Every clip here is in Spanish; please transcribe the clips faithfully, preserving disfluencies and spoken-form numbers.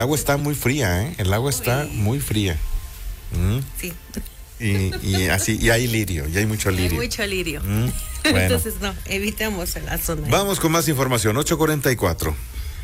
El agua está muy fría, ¿eh? El agua está muy fría. ¿Mm? Sí. Y, y así, y hay lirio, y hay mucho lirio. Hay mucho lirio. ¿Mm? Bueno. Entonces, no, evitemos la zona. Vamos con más información, ocho cuarenta y cuatro.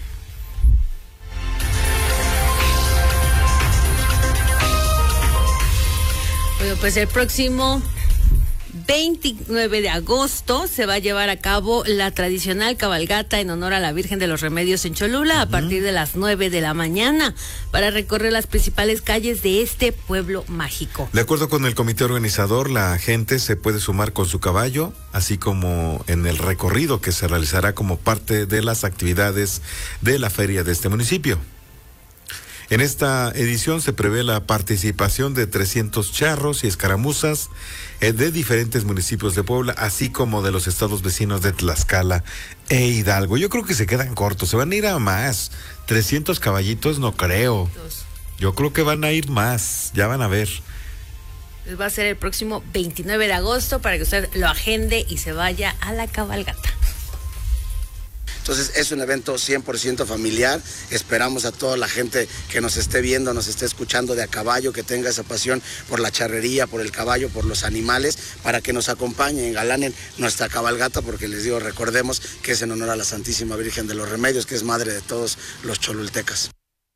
Bueno, pues el próximo veintinueve de agosto se va a llevar a cabo la tradicional cabalgata en honor a la Virgen de los Remedios en Cholula, uh-huh, a partir de las nueve de la mañana para recorrer las principales calles de este pueblo mágico. De acuerdo con el comité organizador, la gente se puede sumar con su caballo, así como en el recorrido que se realizará como parte de las actividades de la feria de este municipio. En esta edición se prevé la participación de trescientos charros y escaramuzas eh, de diferentes municipios de Puebla, así como de los estados vecinos de Tlaxcala e Hidalgo. Yo creo que se quedan cortos, se van a ir a más. trescientos caballitos no creo. Yo creo que van a ir más, ya van a ver. Va a ser el próximo veintinueve de agosto para que usted lo agende y se vaya a la cabalgata. Entonces es un evento cien por ciento familiar. Esperamos a toda la gente que nos esté viendo, nos esté escuchando de a caballo, que tenga esa pasión por la charrería, por el caballo, por los animales, para que nos acompañen, engalanen nuestra cabalgata, porque les digo, recordemos que es en honor a la Santísima Virgen de los Remedios, que es madre de todos los cholultecas.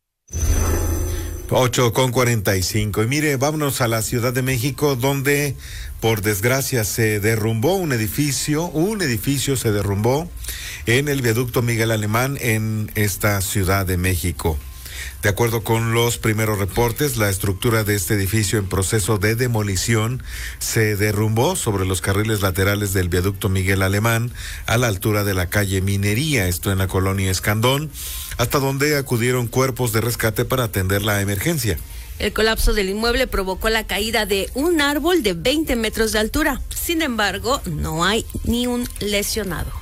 ocho con cuarenta y cinco. Y mire, vámonos a la Ciudad de México, donde por desgracia se derrumbó un edificio, un edificio se derrumbó en el viaducto Miguel Alemán en esta Ciudad de México. De acuerdo con los primeros reportes, la estructura de este edificio en proceso de demolición se derrumbó sobre los carriles laterales del viaducto Miguel Alemán a la altura de la calle Minería, esto en la colonia Escandón, hasta donde acudieron cuerpos de rescate para atender la emergencia. El colapso del inmueble provocó la caída de un árbol de veinte metros de altura. Sin embargo, no hay ni un lesionado.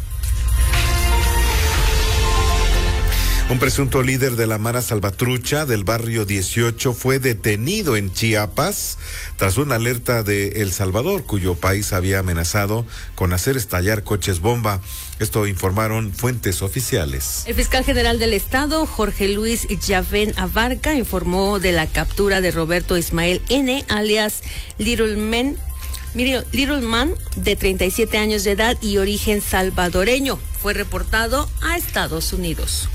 Un presunto líder de la Mara Salvatrucha del barrio dieciocho fue detenido en Chiapas tras una alerta de El Salvador, cuyo país había amenazado con hacer estallar coches bomba. Esto informaron fuentes oficiales. El fiscal general del estado, Jorge Luis Yavén Abarca, informó de la captura de Roberto Ismael N., alias Little Man, Little Man, de treinta y siete años de edad y origen salvadoreño. Fue reportado a Estados Unidos.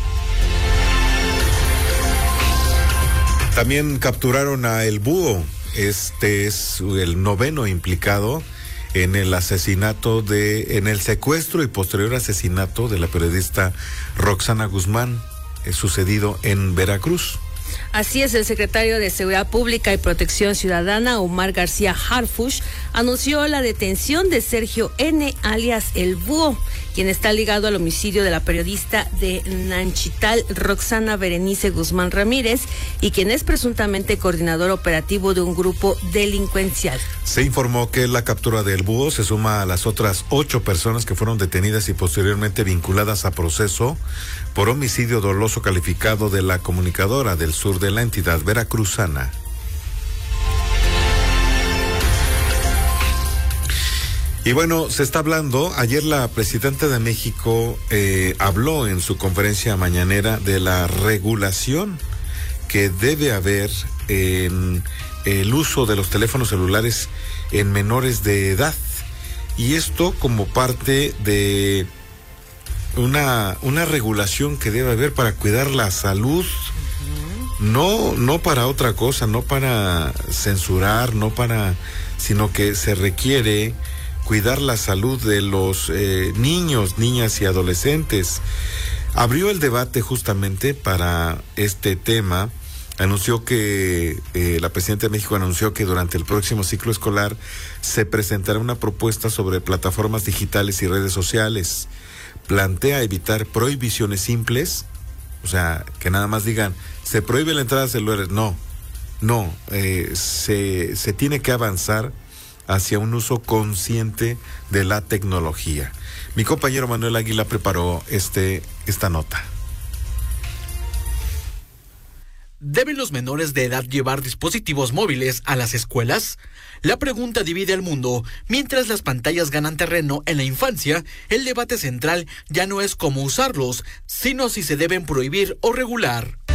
También capturaron a El Búho. Este es el noveno implicado en el asesinato de, en el secuestro y posterior asesinato de la periodista Roxana Guzmán, eh, sucedido en Veracruz. Así es, el secretario de Seguridad Pública y Protección Ciudadana, Omar García Harfuch, anunció la detención de Sergio N., alias El Búho, quien está ligado al homicidio de la periodista de Nanchital, Roxana Berenice Guzmán Ramírez, y quien es presuntamente coordinador operativo de un grupo delincuencial. Se informó que la captura de El Búho se suma a las otras ocho personas que fueron detenidas y posteriormente vinculadas a proceso por homicidio doloso calificado de la comunicadora del sur de la entidad veracruzana. Y bueno, se está hablando, ayer la presidenta de México eh, habló en su conferencia mañanera de la regulación que debe haber en el uso de los teléfonos celulares en menores de edad. Y esto como parte de una, una regulación que debe haber para cuidar la salud, no, no para otra cosa, no para censurar, no para, sino que se requiere cuidar la salud de los eh, niños, niñas y adolescentes. Abrió el debate justamente para este tema. Anunció que, eh, la presidenta de México anunció que durante el próximo ciclo escolar se presentará una propuesta sobre plataformas digitales y redes sociales. Plantea evitar prohibiciones simples, o sea, que nada más digan, se prohíbe la entrada de celulares. No, no, eh, se, se tiene que avanzar hacia un uso consciente de la tecnología. Mi compañero Manuel Águila preparó este, esta nota. ¿Deben los menores de edad llevar dispositivos móviles a las escuelas? La pregunta divide al mundo. Mientras las pantallas ganan terreno en la infancia, el debate central ya no es cómo usarlos, sino si se deben prohibir o regular.